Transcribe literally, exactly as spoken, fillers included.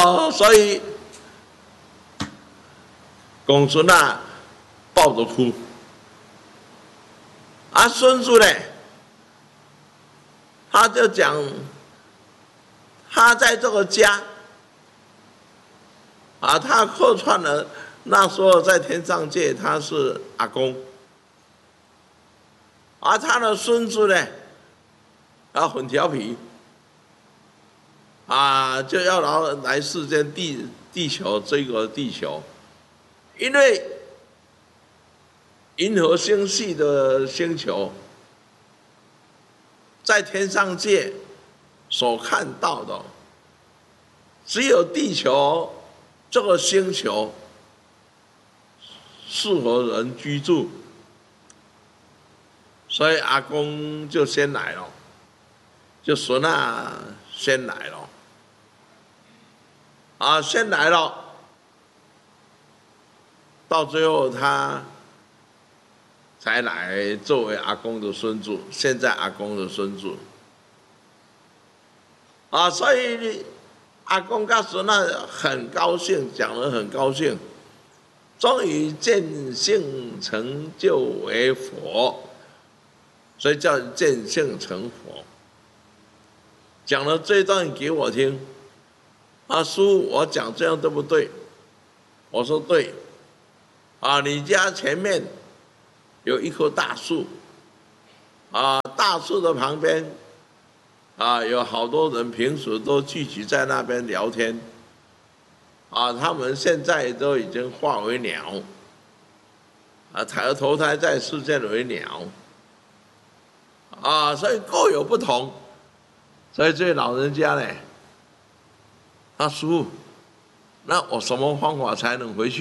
哦，所以公孙啊抱着哭，啊孙子呢，他就讲他在这个家啊，他客串了那时候在天上界他是阿公，而他的孙子呢，啊很调皮。啊，就要来来世间地地球这个地球，因为银河星系的星球，在天上界所看到的，只有地球这个星球适合人居住，所以阿公就先来了，就孙啊先来了。啊，先来了，到最后他才来作为阿公的孙子，现在阿公的孙子。啊，所以阿公跟孙啊很高兴，讲得很高兴，终于见性成就为佛，所以叫见性成佛。讲了这段给我听。啊，师父，我讲这样对不对？我说对。啊，你家前面有一棵大树，啊，大树的旁边，啊，有好多人平时都聚集在那边聊天，啊，他们现在都已经化为鸟，啊，才投胎在世间为鸟，啊，所以各有不同。所以这老人家呢，他师父，那我什么方法才能回去？